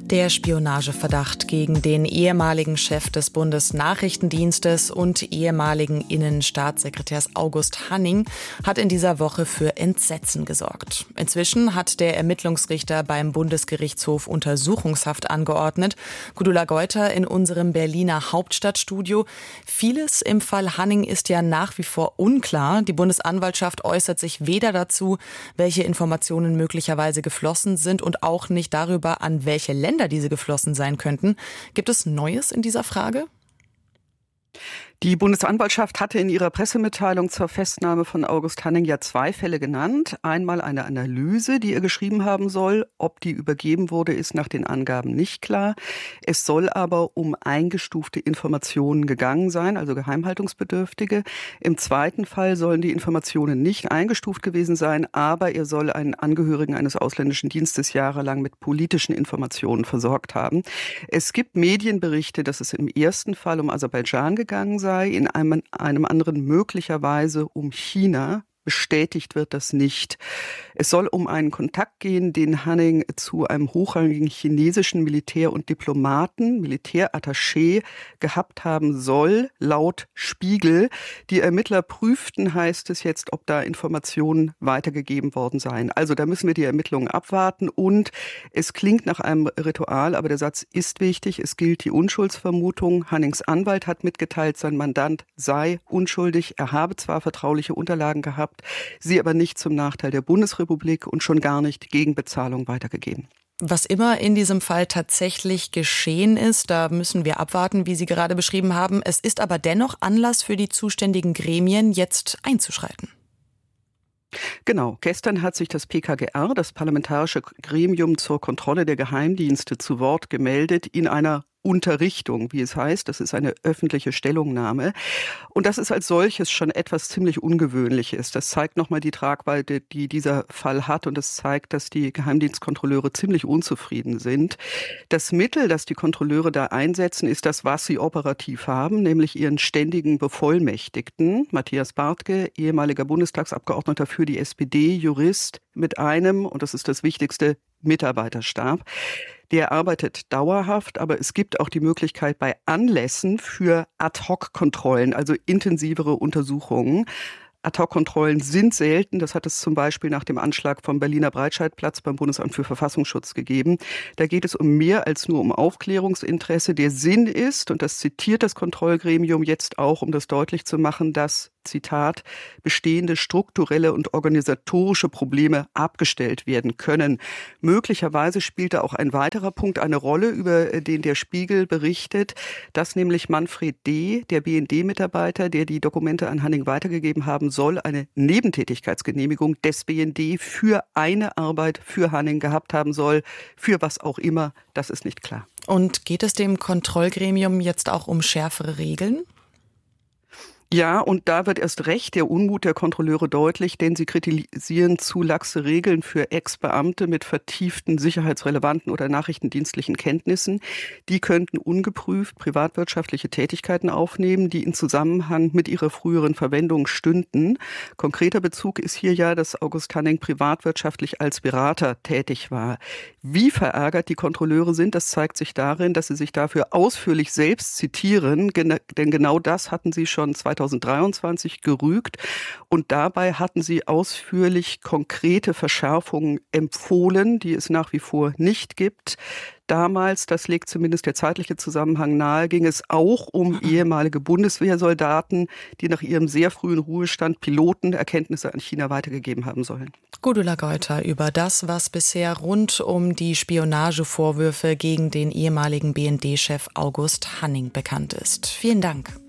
Der Spionageverdacht gegen den ehemaligen Chef des Bundesnachrichtendienstes und ehemaligen Innenstaatssekretärs August Hanning hat in dieser Woche für Entsetzen gesorgt. Inzwischen hat der Ermittlungsrichter beim Bundesgerichtshof Untersuchungshaft angeordnet. Gudula Geuter in unserem Berliner Hauptstadtstudio. Vieles im Fall Hanning ist ja nach wie vor unklar. Die Bundesanwaltschaft äußert sich weder dazu, welche Informationen möglicherweise geflossen sind und auch nicht darüber, an welche Länder diese geflossen sein könnten. Gibt es Neues in dieser Frage? Die Bundesanwaltschaft hatte in ihrer Pressemitteilung zur Festnahme von August Hanning ja 2 Fälle genannt. Einmal eine Analyse, die er geschrieben haben soll. Ob die übergeben wurde, ist nach den Angaben nicht klar. Es soll aber um eingestufte Informationen gegangen sein, also geheimhaltungsbedürftige. Im zweiten Fall sollen die Informationen nicht eingestuft gewesen sein, aber er soll einen Angehörigen eines ausländischen Dienstes jahrelang mit politischen Informationen versorgt haben. Es gibt Medienberichte, dass es im ersten Fall um Aserbaidschan gegangen sei, in einem anderen möglicherweise um China. Bestätigt wird das nicht. Es soll um einen Kontakt gehen, den Hanning zu einem hochrangigen chinesischen Militär- und Militärattaché gehabt haben soll, laut Spiegel. Die Ermittler prüften, heißt es jetzt, ob da Informationen weitergegeben worden seien. Also da müssen wir die Ermittlungen abwarten und es klingt nach einem Ritual, aber der Satz ist wichtig. Es gilt die Unschuldsvermutung. Hannings Anwalt hat mitgeteilt, sein Mandant sei unschuldig. Er habe zwar vertrauliche Unterlagen gehabt, sie aber nicht zum Nachteil der Bundesrepublik und schon gar nicht gegen Bezahlung weitergegeben. Was immer in diesem Fall tatsächlich geschehen ist, da müssen wir abwarten, wie Sie gerade beschrieben haben. Es ist aber dennoch Anlass für die zuständigen Gremien, jetzt einzuschreiten. Genau, gestern hat sich das PKGR, das Parlamentarische Gremium zur Kontrolle der Geheimdienste, zu Wort gemeldet in einer Unterrichtung, wie es heißt. Das ist eine öffentliche Stellungnahme. Und das ist als solches schon etwas ziemlich Ungewöhnliches. Das zeigt nochmal die Tragweite, die dieser Fall hat. Und es zeigt, dass die Geheimdienstkontrolleure ziemlich unzufrieden sind. Das Mittel, das die Kontrolleure da einsetzen, ist das, was sie operativ haben, nämlich ihren ständigen Bevollmächtigten. Matthias Bartke, ehemaliger Bundestagsabgeordneter für die SPD, Jurist mit einem, und das ist das Wichtigste, Mitarbeiterstab. Der arbeitet dauerhaft, aber es gibt auch die Möglichkeit bei Anlässen für Ad-hoc-Kontrollen, also intensivere Untersuchungen. Ad-hoc-Kontrollen sind selten. Das hat es zum Beispiel nach dem Anschlag vom Berliner Breitscheidplatz beim Bundesamt für Verfassungsschutz gegeben. Da geht es um mehr als nur um Aufklärungsinteresse. Der Sinn ist, und das zitiert das Kontrollgremium jetzt auch, um das deutlich zu machen, dass, Zitat, bestehende strukturelle und organisatorische Probleme abgestellt werden können. Möglicherweise spielt da auch ein weiterer Punkt eine Rolle, über den der Spiegel berichtet, dass nämlich Manfred D., der BND-Mitarbeiter, der die Dokumente an Hanning weitergegeben haben soll, eine Nebentätigkeitsgenehmigung des BND für eine Arbeit für Hanning gehabt haben soll, für was auch immer, das ist nicht klar. Und geht es dem Kontrollgremium jetzt auch um schärfere Regeln? Ja, und da wird erst recht der Unmut der Kontrolleure deutlich, denn sie kritisieren zu laxe Regeln für Ex-Beamte mit vertieften sicherheitsrelevanten oder nachrichtendienstlichen Kenntnissen. Die könnten ungeprüft privatwirtschaftliche Tätigkeiten aufnehmen, die in Zusammenhang mit ihrer früheren Verwendung stünden. Konkreter Bezug ist hier ja, dass August Hanning privatwirtschaftlich als Berater tätig war. Wie verärgert die Kontrolleure sind, das zeigt sich darin, dass sie sich dafür ausführlich selbst zitieren, denn genau das hatten sie schon 2023 gerügt und dabei hatten sie ausführlich konkrete Verschärfungen empfohlen, die es nach wie vor nicht gibt. Damals, das legt zumindest der zeitliche Zusammenhang nahe, ging es auch um ehemalige Bundeswehrsoldaten, die nach ihrem sehr frühen Ruhestand Piloten Erkenntnisse an China weitergegeben haben sollen. Gudula Geuter über das, was bisher rund um die Spionagevorwürfe gegen den ehemaligen BND-Chef August Hanning bekannt ist. Vielen Dank.